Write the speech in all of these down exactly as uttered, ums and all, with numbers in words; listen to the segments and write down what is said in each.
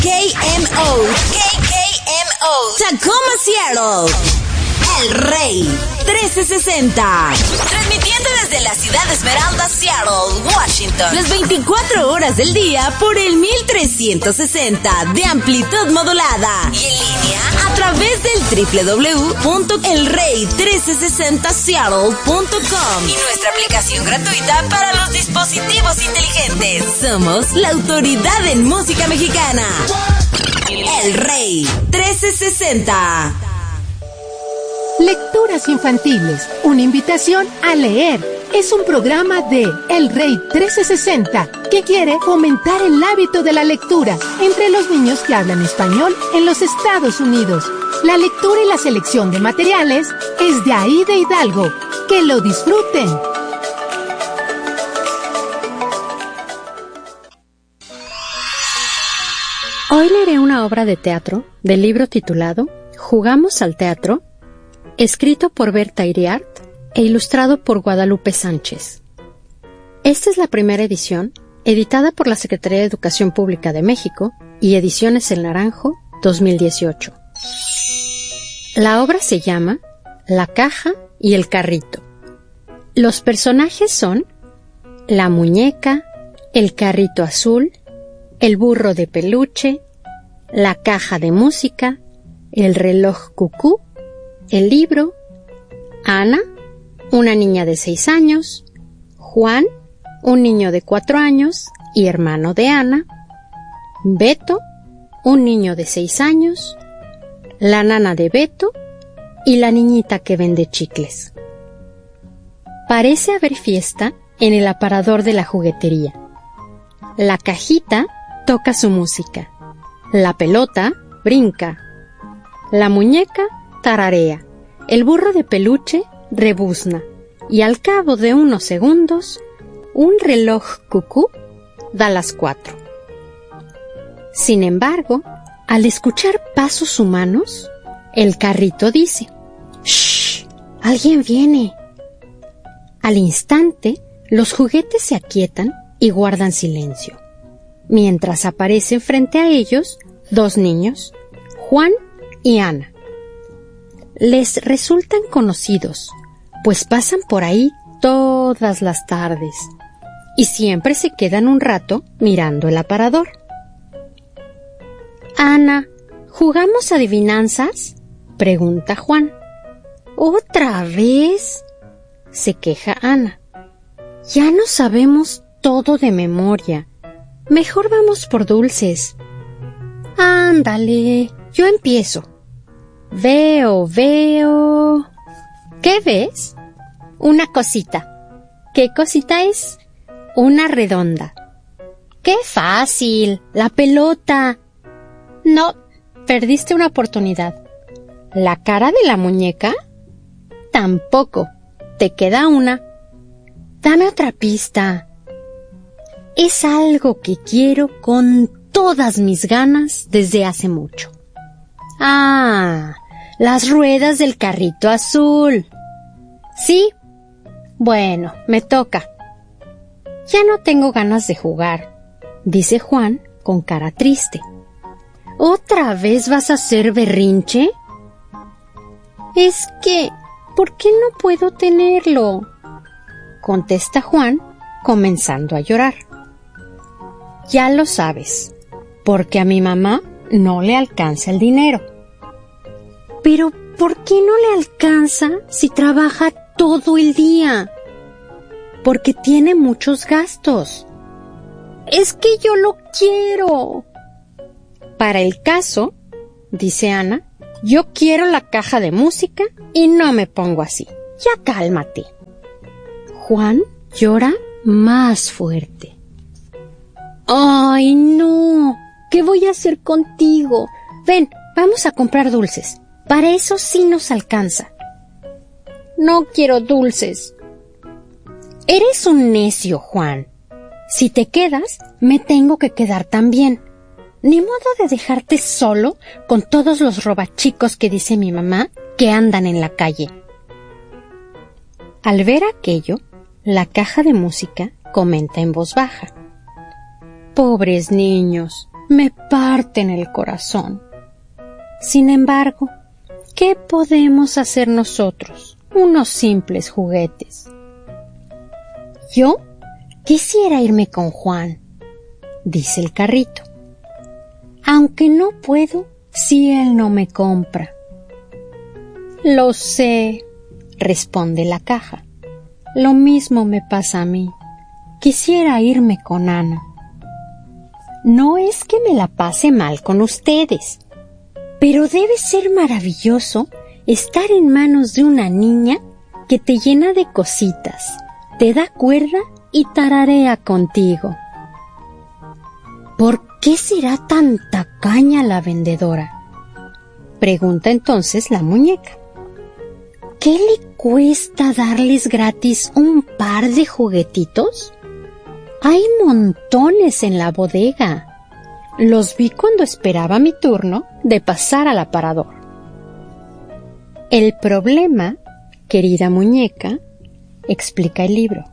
K M O, K K M O, Tacoma, Seattle. El Rey trece sesenta. Transmitiendo desde la ciudad de Esmeralda, Seattle, Washington. Las veinticuatro horas del día por el mil trescientos sesenta de amplitud modulada. Y en línea a través del doble u doble u doble u punto el rey trece sesenta seattle punto com. Y nuestra aplicación gratuita para los dispositivos inteligentes. Somos la autoridad en música mexicana. El Rey trece sesenta. Lecturas infantiles, una invitación a leer. Es un programa de El Rey trece sesenta que quiere fomentar el hábito de la lectura entre los niños que hablan español en los Estados Unidos. La lectura y la selección de materiales es de Aida Hidalgo. ¡Que lo disfruten! Hoy leeré una obra de teatro del libro titulado Jugamos al teatro, escrito por Berta Iriart e ilustrado por Guadalupe Sánchez. Esta es la primera edición, editada por la Secretaría de Educación Pública de México y Ediciones El Naranjo, dos mil dieciocho. La obra se llama La caja y el carrito. Los personajes son la muñeca, el carrito azul, el burro de peluche, la caja de música, el reloj cucú, el libro, Ana, una niña de seis años, Juan, un niño de cuatro años y hermano de Ana, Beto, un niño de seis años, la nana de Beto y la niñita que vende chicles. Parece haber fiesta en el aparador de la juguetería. La cajita toca su música, la pelota brinca, la muñeca tararea, el burro de peluche rebuzna y al cabo de unos segundos, un reloj cucú da las cuatro. Sin embargo, al escuchar pasos humanos, el carrito dice: ¡Shh! ¡Alguien viene! Al instante, los juguetes se aquietan y guardan silencio, mientras aparecen frente a ellos dos niños, Juan y Ana. Les resultan conocidos, pues pasan por ahí todas las tardes y siempre se quedan un rato mirando el aparador. Ana, ¿jugamos adivinanzas?, pregunta Juan. ¿Otra vez?, se queja Ana. Ya no sabemos todo de memoria. Mejor vamos por dulces. Ándale, yo empiezo. Veo, veo... ¿Qué ves? Una cosita. ¿Qué cosita es? Una redonda. ¡Qué fácil! ¡La pelota! No, perdiste una oportunidad. ¿La cara de la muñeca? Tampoco. Te queda una. Dame otra pista. Es algo que quiero con todas mis ganas desde hace mucho. Ah, las ruedas del carrito azul. ¿Sí? Bueno, me toca. Ya no tengo ganas de jugar, dice Juan con cara triste. ¿Otra vez vas a hacer berrinche? Es que, ¿por qué no puedo tenerlo?, contesta Juan, comenzando a llorar. Ya lo sabes, porque a mi mamá no le alcanza el dinero. Pero, ¿por qué no le alcanza si trabaja todo el día? Porque tiene muchos gastos. Es que yo lo quiero. Para el caso, dice Ana, yo quiero la caja de música y no me pongo así. Ya cálmate. Juan llora más fuerte. ¡Ay, no! ¿Qué voy a hacer contigo? Ven, vamos a comprar dulces. Para eso sí nos alcanza. No quiero dulces. Eres un necio, Juan. Si te quedas, me tengo que quedar también. Ni modo de dejarte solo con todos los robachicos que dice mi mamá que andan en la calle. Al ver aquello, la caja de música comenta en voz baja. Pobres niños, me parten el corazón. Sin embargo, ¿qué podemos hacer nosotros, unos simples juguetes? Yo quisiera irme con Juan, dice el carrito, aunque no puedo si él no me compra. Lo sé, responde la caja. Lo mismo me pasa a mí. Quisiera irme con Ana. No es que me la pase mal con ustedes, pero debe ser maravilloso estar en manos de una niña que te llena de cositas, te da cuerda y tararea contigo. ¿Por qué será tan tacaña la vendedora?, pregunta entonces la muñeca. ¿Qué le cuesta darles gratis un par de juguetitos? Hay montones en la bodega. Los vi cuando esperaba mi turno de pasar al aparador. El problema, querida muñeca, explica el libro,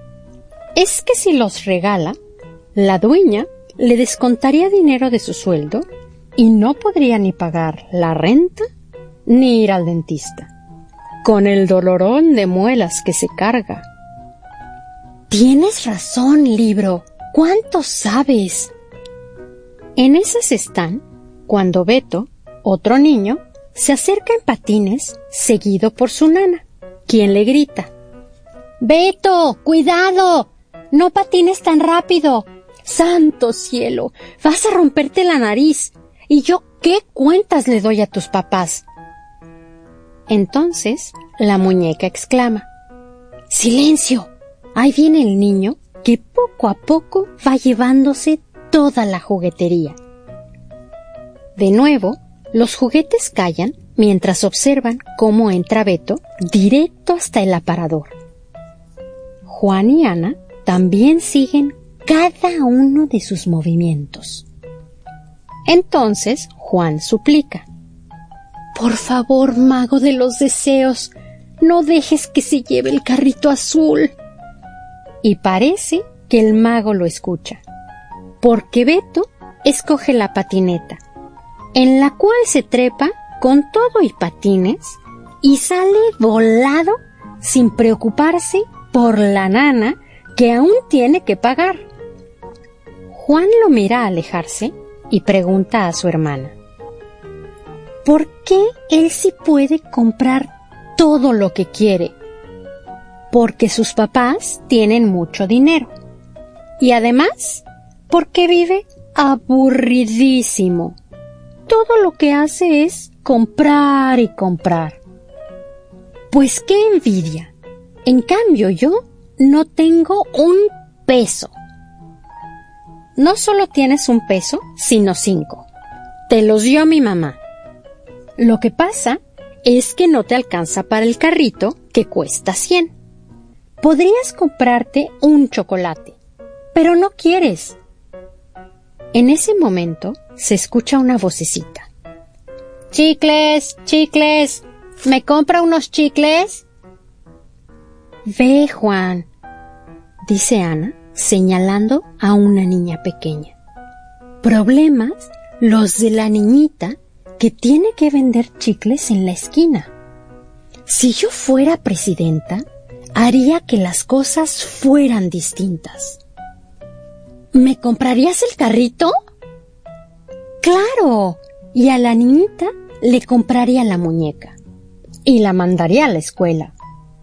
es que si los regala, la dueña le descontaría dinero de su sueldo y no podría ni pagar la renta ni ir al dentista, con el dolorón de muelas que se carga. Tienes razón, libro. ¿Cuánto sabes? En esas están cuando Beto, otro niño, se acerca en patines seguido por su nana, quien le grita: ¡Beto, cuidado! ¡No patines tan rápido! ¡Santo cielo! ¡Vas a romperte la nariz! ¿Y yo qué cuentas le doy a tus papás? Entonces la muñeca exclama: ¡Silencio! Ahí viene el niño que poco a poco va llevándose toda la juguetería. De nuevo, los juguetes callan mientras observan cómo entra Beto directo hasta el aparador. Juan y Ana también siguen cada uno de sus movimientos. Entonces Juan suplica: Por favor, mago de los deseos, no dejes que se lleve el carrito azul. Y parece que el mago lo escucha, porque Beto escoge la patineta, en la cual se trepa con todo y patines y sale volado sin preocuparse por la nana que aún tiene que pagar. Juan lo mira alejarse y pregunta a su hermana: ¿por qué él sí puede comprar todo lo que quiere? Porque sus papás tienen mucho dinero. Y además, porque vive aburridísimo. Todo lo que hace es comprar y comprar. Pues qué envidia. En cambio yo no tengo un peso. No solo tienes un peso, sino cinco. Te los dio mi mamá. Lo que pasa es que no te alcanza para el carrito, que cuesta cien. Podrías comprarte un chocolate, pero no quieres. En ese momento se escucha una vocecita: ¡Chicles, chicles! ¿Me compra unos chicles? Ve, Juan, dice Ana, señalando a una niña pequeña. Problemas los de la niñita que tiene que vender chicles en la esquina. Si yo fuera presidenta, haría que las cosas fueran distintas. ¿Me comprarías el carrito? ¡Claro! Y a la niñita le compraría la muñeca y la mandaría a la escuela.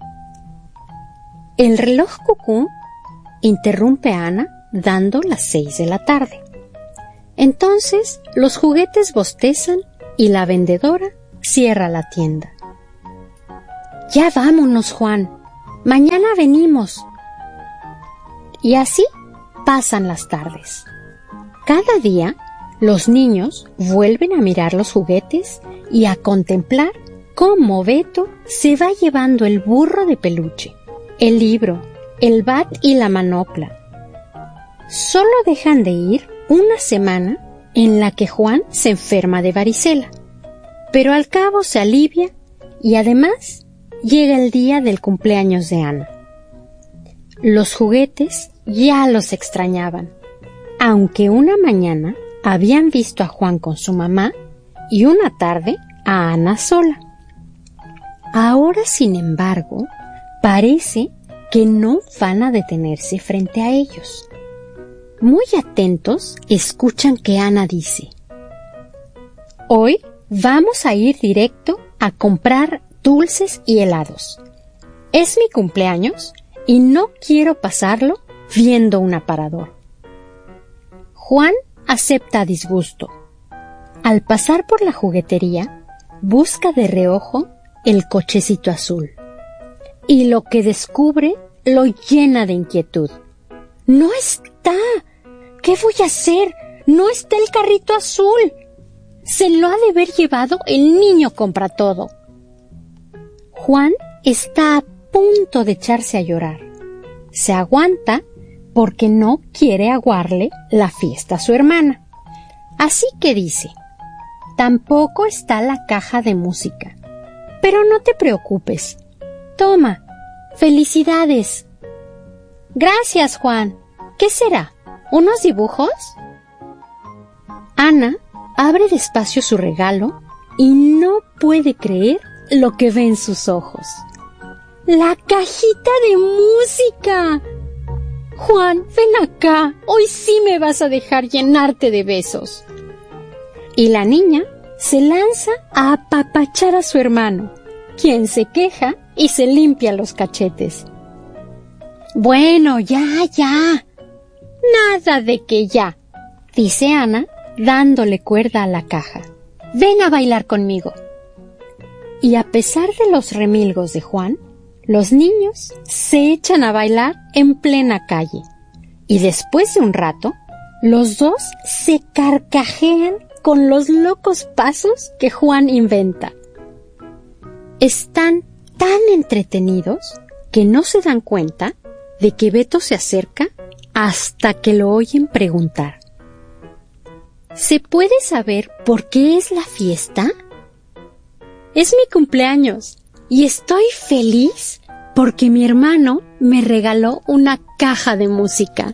El reloj cucú interrumpe a Ana dando las seis de la tarde. Entonces los juguetes bostezan y la vendedora cierra la tienda. Ya vámonos, Juan. Mañana venimos. Y así pasan las tardes. Cada día los niños vuelven a mirar los juguetes y a contemplar cómo Beto se va llevando el burro de peluche, el libro, el bat y la manopla. Solo dejan de ir una semana en la que Juan se enferma de varicela, pero al cabo se alivia y además llega el día del cumpleaños de Ana. Los juguetes ya los extrañaban, aunque una mañana habían visto a Juan con su mamá y una tarde a Ana sola. Ahora, sin embargo, parece que no van a detenerse frente a ellos. Muy atentos, escuchan que Ana dice: «Hoy vamos a ir directo a comprar dulces y helados. Es mi cumpleaños y no quiero pasarlo viendo un aparador». Juan acepta a disgusto. Al pasar por la juguetería, busca de reojo el cochecito azul. Y lo que descubre lo llena de inquietud. ¡No está! ¿Qué voy a hacer? ¡No está el carrito azul! Se lo ha de haber llevado el niño compra todo. Juan está a punto de echarse a llorar. Se aguanta porque no quiere aguarle la fiesta a su hermana. Así que dice: «Tampoco está la caja de música. Pero no te preocupes. Toma, felicidades». «Gracias, Juan. ¿Qué será? ¿Unos dibujos?» Ana abre despacio su regalo y no puede creer lo que ve en sus ojos. ¡La cajita de música! «Juan, ven acá. Hoy sí me vas a dejar llenarte de besos». Y la niña se lanza a apapachar a su hermano, quien se queja y se limpia los cachetes. «Bueno, ya, ya». «Nada de que ya», dice Ana, dándole cuerda a la caja. «Ven a bailar conmigo». Y a pesar de los remilgos de Juan, los niños se echan a bailar en plena calle. Y después de un rato, los dos se carcajean con los locos pasos que Juan inventa. Están tan entretenidos que no se dan cuenta de que Beto se acerca hasta que lo oyen preguntar: «¿Se puede saber por qué es la fiesta?» «Es mi cumpleaños y estoy feliz porque mi hermano me regaló una caja de música».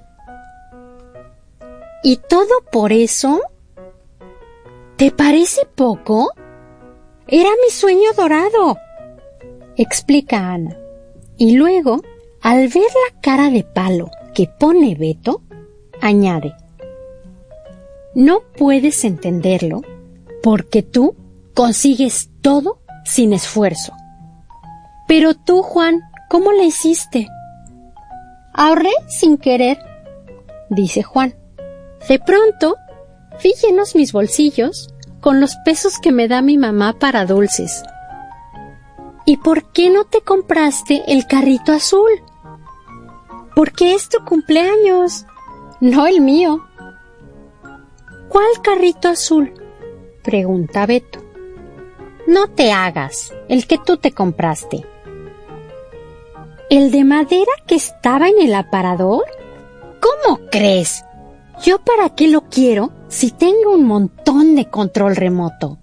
«¿Y todo por eso? ¿Te parece poco? Era mi sueño dorado», explica Ana. Y luego, al ver la cara de palo que pone Beto, añade: «No puedes entenderlo porque tú consigues todo sin esfuerzo. Pero tú, Juan, ¿cómo le hiciste?» «Ahorré sin querer», dice Juan. «De pronto vi llenos mis bolsillos con los pesos que me da mi mamá para dulces». «¿Y por qué no te compraste el carrito azul?» «Porque es tu cumpleaños, no el mío». «¿Cuál carrito azul?», pregunta Beto. «No te hagas, el que tú te compraste». «¿El de madera que estaba en el aparador? ¿Cómo crees? ¿Yo para qué lo quiero si tengo un montón de control remoto?»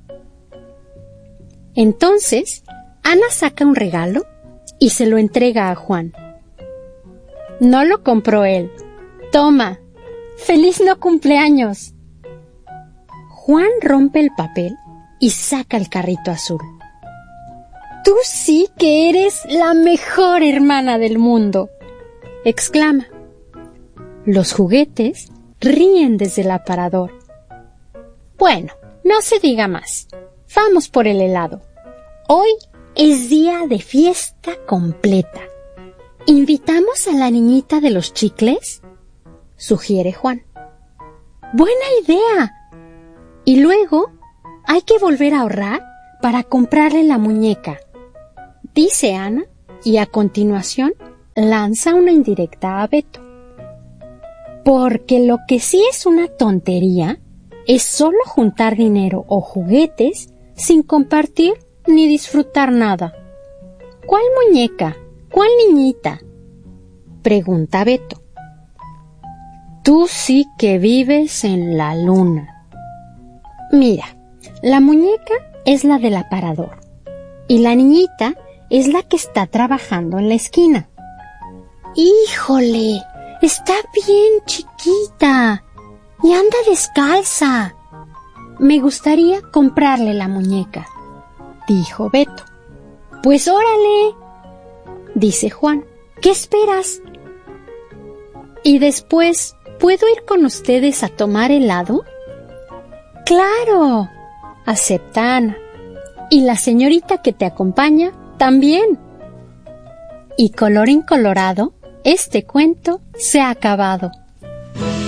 Entonces, Ana saca un regalo y se lo entrega a Juan. «No lo compró él. Toma, feliz no cumpleaños». Juan rompe el papel y saca el carrito azul. «Tú sí que eres la mejor hermana del mundo», exclama. Los juguetes ríen desde el aparador. «Bueno, no se diga más. Vamos por el helado. Hoy es día de fiesta completa. ¿Invitamos a la niñita de los chicles?», sugiere Juan. «Buena idea. Y luego hay que volver a ahorrar para comprarle la muñeca», dice Ana, y a continuación lanza una indirecta a Beto. Porque lo que sí es una tontería es solo juntar dinero o juguetes sin compartir ni disfrutar nada. «¿Cuál muñeca? ¿Cuál niñita?», pregunta Beto. «Tú sí que vives en la luna. Mira, la muñeca es la del aparador y la niñita es la que está trabajando en la esquina». «¡Híjole! Está bien chiquita», y anda descalza. Me gustaría comprarle la muñeca, dijo Beto. Pues órale, dice Juan. ¿Qué esperas? Y después, ¿puedo ir con ustedes a tomar helado? Claro, acepta Ana. Y la señorita que te acompaña también. Y colorín colorado, este cuento se ha acabado.